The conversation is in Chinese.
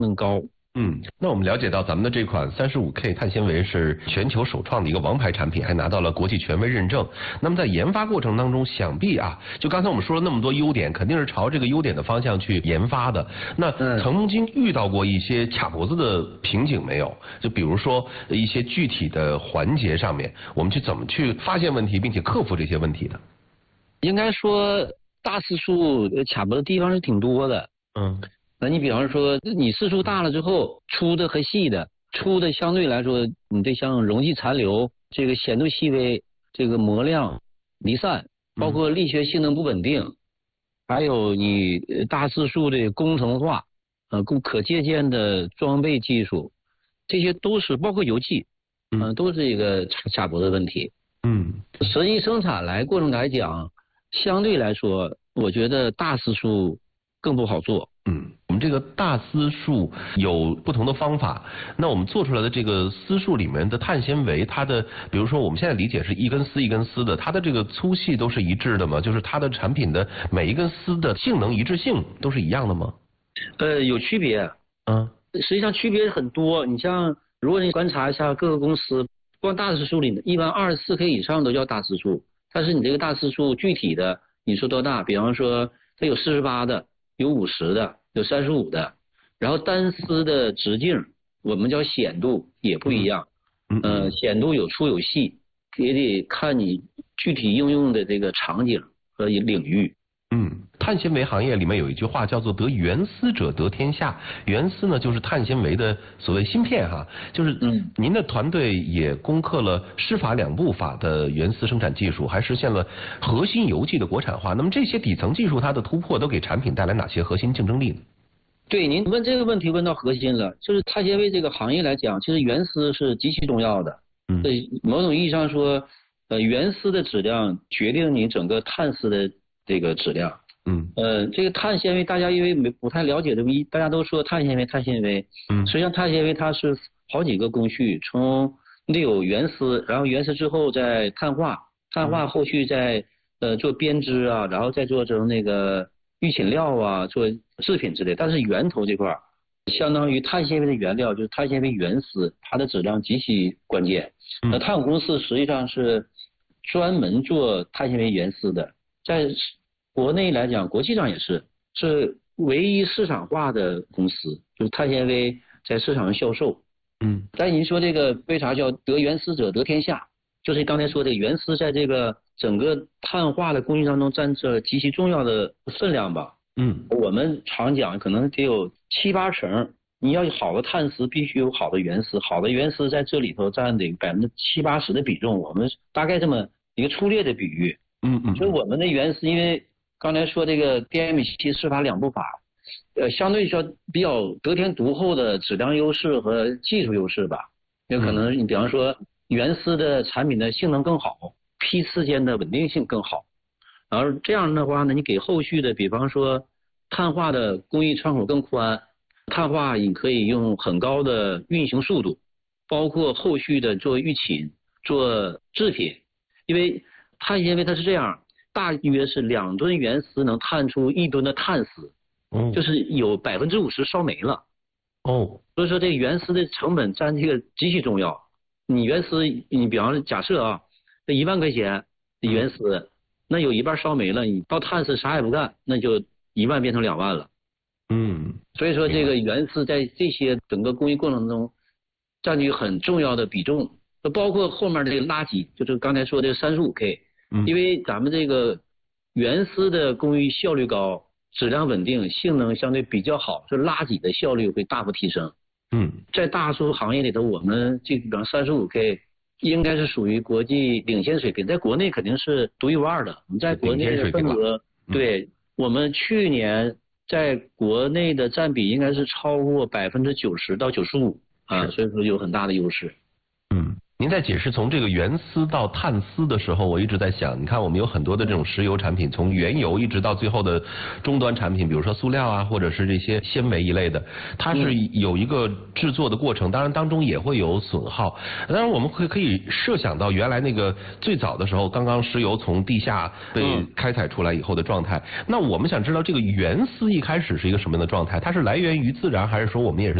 更高。 那我们了解到咱们的这款35K 碳纤维是全球首创的一个王牌产品，还拿到了国际权威认证。那么在研发过程当中，想必就刚才我们说了那么多优点，肯定是朝这个优点的方向去研发的。那曾经遇到过一些卡脖子的瓶颈没有？就比如说一些具体的环节上面，我们怎么去发现问题，并且克服这些问题的？ 应该说大次数卡脖的地方是挺多的。那你比方说，你次数大了之后，粗的和细的，粗的相对来说，你这像溶剂残留、这个显度细微、这个模量离散，包括力学性能不稳定，还有你大次数的工程化，可借鉴的装备技术，这些都是包括油气，都是一个卡脖的问题。实际生产过程来讲，相对来说，我觉得大次数更不好做。 我们这个大丝数有不同的方法，那我们做出来的这个丝数里面的碳纤维，它的比如说我们现在理解是一根丝一根丝的，它的这个粗细都是一致的吗？就是它的产品的每一根丝的性能一致性都是一样的吗？ 有区别。实际上区别很多。你像如果你观察一下各个公司，光大次数里一般24K 以上都叫大次数，但是你这个大次数具体的你说多大？比方说它有48的，有50的，有35的，然后单丝的直径我们叫显度也不一样。显度有粗有细，也得看你具体应用的这个场景和领域。 碳纤维行业里面有一句话叫做得原丝者得天下，原丝呢就是碳纤维的所谓芯片就是您的团队也攻克了师法两步法的原丝生产技术，还实现了核心油剂的国产化。那么这些底层技术它的突破都给产品带来哪些核心竞争力呢？ 对，您问这个问题问到核心了，就是碳纤维这个行业来讲，其实原丝是极其重要的。某种意义上说，原丝的质量决定你整个碳丝的这个质量。这个碳纤维大家因为不太了解大家都说碳纤维，实际上碳纤维它是好几个工序，你得有原丝，然后原丝之后再碳化，后续再做编织然后再做成那个预请料做制品之类。但是源头这块相当于碳纤维的原料就是碳纤维原丝，它的质量极其关键。那碳股公司实际上是专门做碳纤维原丝的，在国内来讲，国际上也是唯一市场化的公司，就是碳纤维在市场上销售。但您说这个为啥叫得原丝者得天下？就是刚才说的原丝在这个整个碳化的工艺当中占着极其重要的分量吧。我们常讲可能得有7-8成，你要有好的碳丝必须有好的原丝，好的原丝在这里头占得70-80%的比重，我们大概这么一个粗略的比喻。所以我们的原丝因为刚才说这个 DMC 师法两步法，相对说比较得天独厚的质量优势和技术优势吧。有可能你比方说原丝的产品的性能更好，批次间的稳定性更好，然后这样的话呢，你给后续的比方说碳化的工艺窗口更宽，碳化你可以用很高的运行速度，包括后续的做预请、做制品。因为碳纤维它是这样，大约是2吨原丝能碳出1吨的碳丝，就是有50%烧没了。所以说这原丝的成本占这个极其重要。你原丝，你比方说假设这1万块钱的原丝，那有一半烧没了，你到碳丝啥也不干，那就1万变成2万了。所以说这个原丝在这些整个工艺过程中占据很重要的比重，包括后面这个垃圾，就是刚才说的35K。因为咱们这个原丝的工艺效率高，质量稳定，性能相对比较好，所以拉挤的效率会大幅提升。在大多数行业里头，我们这比方35K 应该是属于国际领先水平，在国内肯定是独一无二的。我们在国内的份额，对，我们去年在国内的占比应该是超过90%到95%所以说有很大的优势。 您在解释从这个原丝到碳丝的时候，我一直在想，你看我们有很多的这种石油产品，从原油一直到最后的终端产品，比如说塑料啊，或者是这些纤维一类的，它是有一个制作的过程，当然当中也会有损耗。当然我们可以设想到原来那个最早的时候，刚刚石油从地下被开采出来以后的状态。那我们想知道这个原丝一开始是一个什么样的状态？它是来源于自然，还是说我们也是